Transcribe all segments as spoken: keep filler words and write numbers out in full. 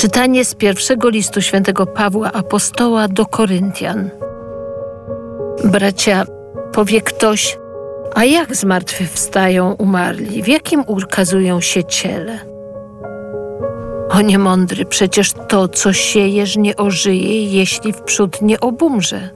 Czytanie z pierwszego listu świętego Pawła Apostoła do Koryntian. Bracia, powie ktoś, a jak zmartwychwstają umarli? W jakim ukazują się ciele? O niemądry, przecież to, co siejesz, nie ożyje, jeśli wprzód nie obumrze.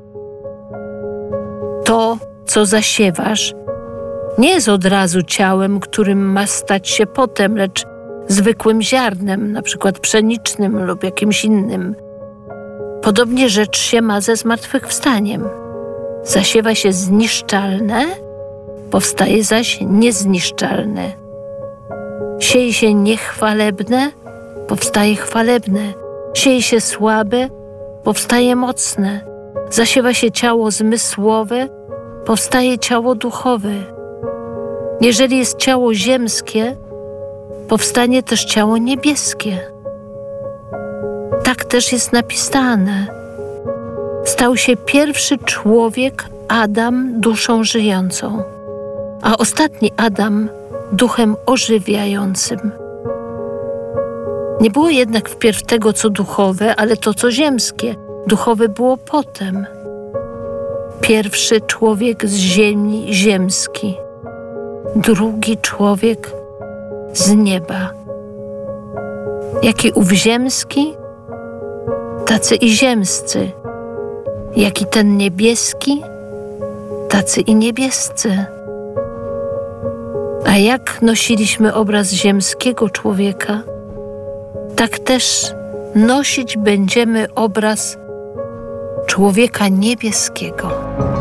To, co zasiewasz, nie jest od razu ciałem, którym ma stać się potem, lecz zwykłym ziarnem, na przykład pszenicznym lub jakimś innym. Podobnie rzecz się ma ze zmartwychwstaniem. Zasiewa się zniszczalne, powstaje zaś niezniszczalne. Sieje się niechwalebne, powstaje chwalebne. Sieje się słabe, powstaje mocne. Zasiewa się ciało zmysłowe, powstaje ciało duchowe. Jeżeli jest ciało ziemskie, powstanie też ciało niebieskie. Tak też jest napisane. Stał się pierwszy człowiek, Adam, duszą żyjącą, a ostatni Adam duchem ożywiającym. Nie było jednak wpierw tego, co duchowe, ale to, co ziemskie. Duchowe było potem. Pierwszy człowiek z ziemi ziemski, drugi człowiek z nieba. Jaki ów ziemski, tacy i ziemscy. Jaki ten niebieski, tacy i niebiescy. A jak nosiliśmy obraz ziemskiego człowieka, tak też nosić będziemy obraz człowieka niebieskiego.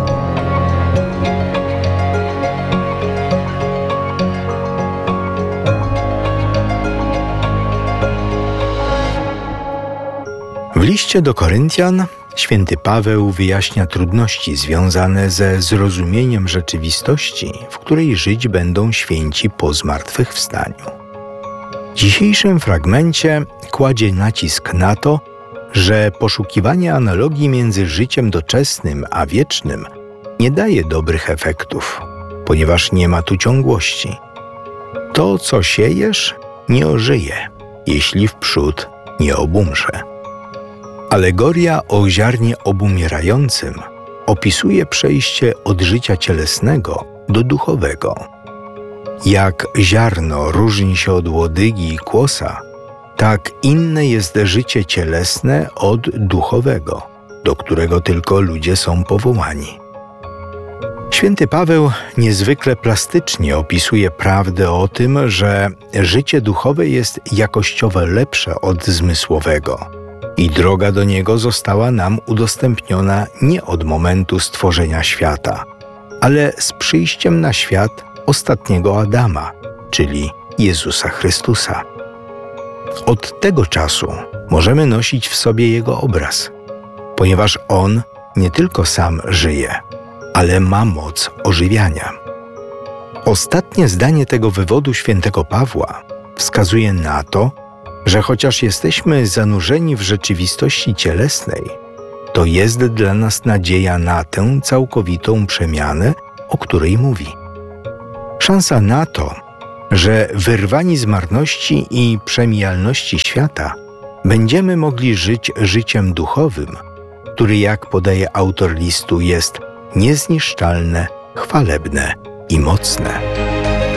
W liście do Koryntian święty Paweł wyjaśnia trudności związane ze zrozumieniem rzeczywistości, w której żyć będą święci po zmartwychwstaniu. W dzisiejszym fragmencie kładzie nacisk na to, że poszukiwanie analogii między życiem doczesnym a wiecznym nie daje dobrych efektów, ponieważ nie ma tu ciągłości. To, co siejesz, nie ożyje, jeśli wprzód nie obumrze. Alegoria o ziarnie obumierającym opisuje przejście od życia cielesnego do duchowego. Jak ziarno różni się od łodygi i kłosa, tak inne jest życie cielesne od duchowego, do którego tylko ludzie są powołani. Święty Paweł niezwykle plastycznie opisuje prawdę o tym, że życie duchowe jest jakościowo lepsze od zmysłowego i droga do niego została nam udostępniona nie od momentu stworzenia świata, ale z przyjściem na świat ostatniego Adama, czyli Jezusa Chrystusa. Od tego czasu możemy nosić w sobie Jego obraz, ponieważ On nie tylko sam żyje, ale ma moc ożywiania. Ostatnie zdanie tego wywodu świętego Pawła wskazuje na to, że chociaż jesteśmy zanurzeni w rzeczywistości cielesnej, to jest dla nas nadzieja na tę całkowitą przemianę, o której mówi. Szansa na to, że wyrwani z marności i przemijalności świata będziemy mogli żyć życiem duchowym, który, jak podaje autor listu, jest niezniszczalne, chwalebne i mocne.